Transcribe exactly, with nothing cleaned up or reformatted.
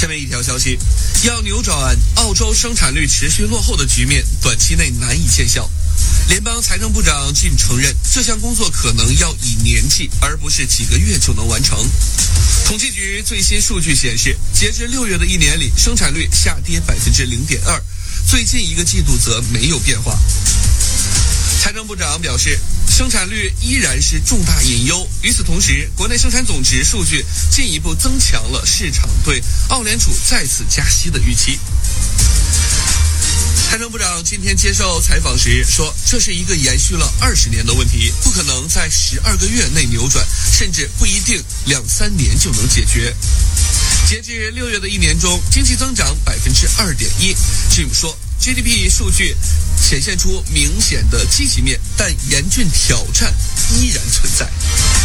下面一条消息，要扭转澳洲生产率持续落后的局面，短期内难以见效。联邦财政部长竟承认，这项工作可能要以年计，而不是几个月就能完成。统计局最新数据显示，截至六月的一年里，生产率下跌百分之零点二，最近一个季度则没有变化。财政部长表示，生产率依然是重大隐忧。与此同时，国内生产总值数据进一步增强了市场对澳联储再次加息的预期。财政部长今天接受采访时说，这是一个延续了二十年的问题，不可能在十二个月内扭转，甚至不一定两三年就能解决。截至六月的一年中，经济增长百分之二点一。Jim 说 ，G D P 数据显现出明显的积极面，但严峻挑战依然存在。